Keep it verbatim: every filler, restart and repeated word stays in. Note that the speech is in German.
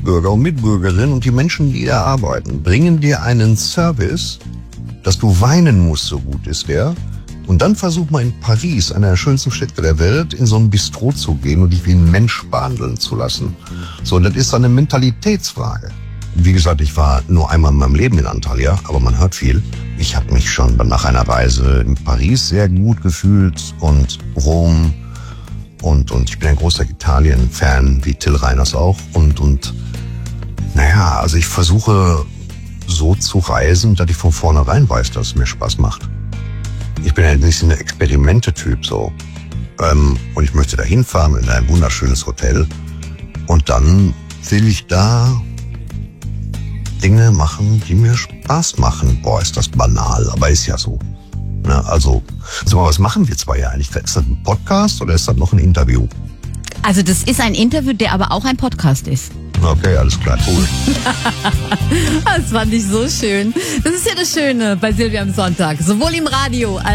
Mitbürger und Mitbürgerinnen und die Menschen, die da arbeiten, bringen dir einen Service, dass du weinen musst, so gut ist der. Und dann versuch mal in Paris, einer der schönsten Städte der Welt, in so ein Bistro zu gehen und dich wie ein Mensch behandeln zu lassen. So, das ist eine Mentalitätsfrage. Wie gesagt, ich war nur einmal in meinem Leben in Antalya, aber man hört viel. Ich habe mich schon nach einer Reise in Paris sehr gut gefühlt und Rom und und ich bin ein großer Italien-Fan, wie Till Reiners auch. Und und naja, also ich versuche so zu reisen, dass ich von vornherein weiß, dass es mir Spaß macht. Ich bin ja nicht so ein Experimente-Typ so. Ähm, und ich möchte da hinfahren in ein wunderschönes Hotel und dann will ich da Dinge machen, die mir Spaß machen. Boah, ist das banal, aber ist ja so. Na, also, sag mal, was machen wir zwei ja eigentlich? Ist das ein Podcast oder ist das noch ein Interview? Also das ist ein Interview, der aber auch ein Podcast ist. Okay, alles klar, cool. Das fand ich so schön. Das ist ja das Schöne bei Silvia am Sonntag. Sowohl im Radio als